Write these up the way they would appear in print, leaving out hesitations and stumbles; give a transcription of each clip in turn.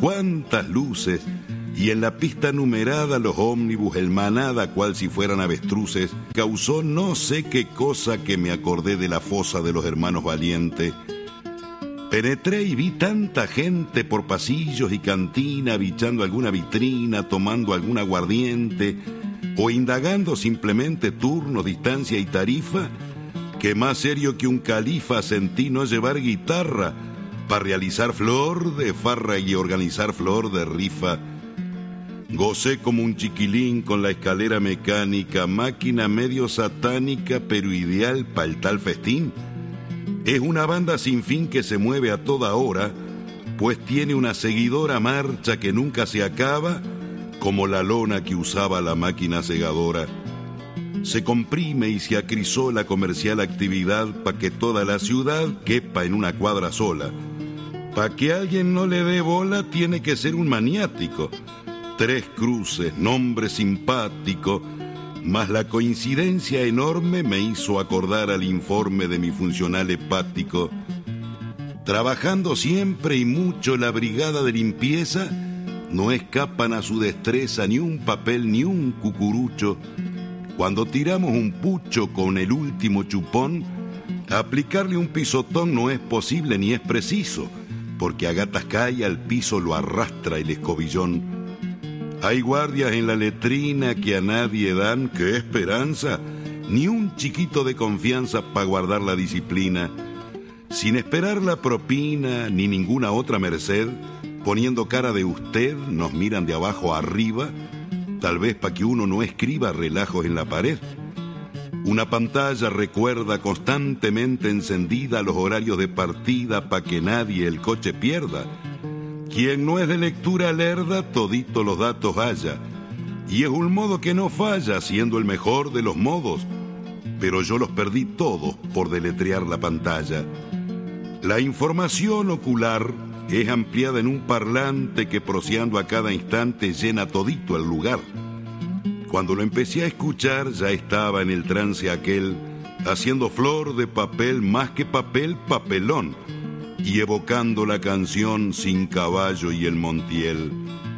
cuántas luces, y en la pista numerada los ómnibus, el manada, cual si fueran avestruces, causó no sé qué cosa que me acordé de la fosa de los hermanos Valiente. Penetré y vi tanta gente por pasillos y cantina, bichando alguna vitrina, tomando algún aguardiente, o indagando simplemente turnos, distancia y tarifa, que más serio que un califa sentí no llevar guitarra para realizar flor de farra y organizar flor de rifa. Gocé como un chiquilín con la escalera mecánica, máquina medio satánica pero ideal para el tal festín. Es una banda sin fin que se mueve a toda hora, pues tiene una seguidora marcha que nunca se acaba, como la lona que usaba la máquina segadora. Se comprime y se acrisó la comercial actividad pa' que toda la ciudad quepa en una cuadra sola. Pa' que alguien no le dé bola tiene que ser un maniático. 3 cruces, nombre simpático, mas la coincidencia enorme me hizo acordar al informe de mi funcional hepático. Trabajando siempre y mucho la brigada de limpieza, no escapan a su destreza ni un papel ni un cucurucho. Cuando tiramos un pucho con el último chupón, aplicarle un pisotón no es posible ni es preciso, porque a gatas cae al piso lo arrastra el escobillón. Hay guardias en la letrina que a nadie dan, qué esperanza, ni un chiquito de confianza para guardar la disciplina. Sin esperar la propina ni ninguna otra merced, poniendo cara de usted, nos miran de abajo arriba, tal vez para que uno no escriba relajos en la pared. Una pantalla recuerda constantemente encendida los horarios de partida para que nadie el coche pierda. Quien no es de lectura lerda, todito los datos haya. Y es un modo que no falla, siendo el mejor de los modos. Pero yo los perdí todos por deletrear la pantalla. La información ocular es ampliada en un parlante que proseando a cada instante llena todito el lugar. Cuando lo empecé a escuchar ya estaba en el trance aquel, haciendo flor de papel más que papel, papelón, y evocando la canción Sin Caballo y el Montiel.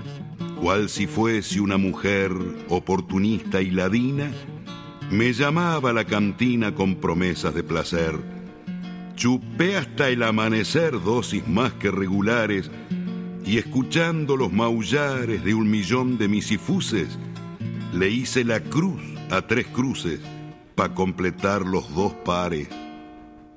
Cual si fuese una mujer oportunista y ladina, me llamaba a la cantina con promesas de placer. Chupé hasta el amanecer dosis más que regulares, y escuchando los maullares de 1.000.000 de misifuses, le hice la cruz a 3 cruces pa' completar los 2 pares.